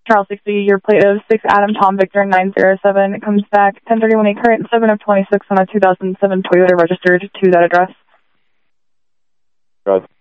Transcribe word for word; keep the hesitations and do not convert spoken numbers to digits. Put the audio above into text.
Charles sixty, your plate of six Adam Tom Victor nine zero seven. It comes back ten thirty-one A current seven of twenty-six on a two thousand seven Toyota registered to that address. Right.